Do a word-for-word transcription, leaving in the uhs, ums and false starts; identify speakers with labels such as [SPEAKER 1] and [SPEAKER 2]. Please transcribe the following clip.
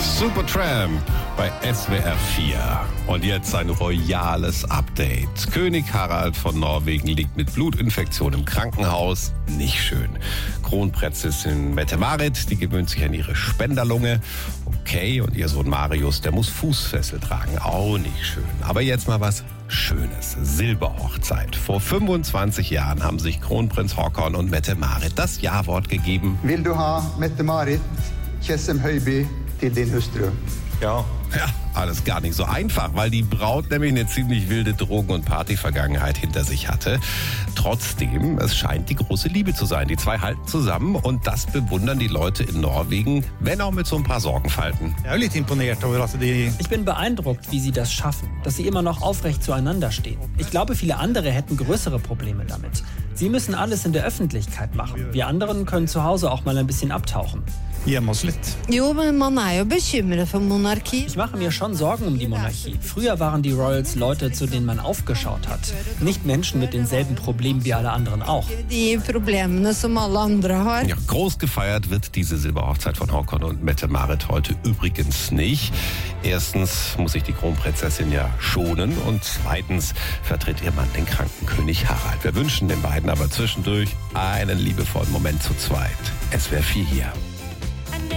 [SPEAKER 1] Supertramp bei S W R vier. Und jetzt ein royales Update. König Harald von Norwegen liegt mit Blutinfektion im Krankenhaus. Nicht schön. Kronprinzessin Mette-Marit, die gewöhnt sich an ihre Spenderlunge. Okay, und ihr Sohn Marius, der muss Fußfessel tragen. Auch nicht schön. Aber jetzt mal was Schönes. Silberhochzeit. Vor fünfundzwanzig Jahren haben sich Kronprinz Haakon und Mette-Marit das Ja-Wort gegeben.
[SPEAKER 2] Will du ha Mette-Marit, Tjessem Høiby, til din hustru?
[SPEAKER 1] Ja. Ja, alles gar nicht so einfach, weil die Braut nämlich eine ziemlich wilde Drogen- und Partyvergangenheit hinter sich hatte. Trotzdem, es scheint die große Liebe zu sein. Die zwei halten zusammen und das bewundern die Leute in Norwegen, wenn auch mit so ein paar Sorgenfalten.
[SPEAKER 3] Ich bin beeindruckt, wie sie das schaffen, dass sie immer noch aufrecht zueinander stehen. Ich glaube, viele andere hätten größere Probleme damit. Sie müssen alles in der Öffentlichkeit machen. Wir anderen können zu Hause auch mal ein bisschen abtauchen.
[SPEAKER 4] Jo, men man er jo bekymret for monarki.
[SPEAKER 3] Ich mache mir schon Sorgen um die Monarchie. Früher waren die Royals Leute, zu denen man aufgeschaut hat. Nicht Menschen mit denselben Problemen wie alle anderen auch.
[SPEAKER 4] Die Probleme, som alle andere har.
[SPEAKER 1] Ja, groß gefeiert wird diese Silberhochzeit von Haakon und Mette-Marit heute übrigens nicht. Erstens muss sich die Kronprinzessin ja schonen und zweitens vertritt ihr Mann den kranken König Harald. Wir wünschen den beiden aber zwischendurch einen liebevollen Moment zu zweit. S W R vier hier.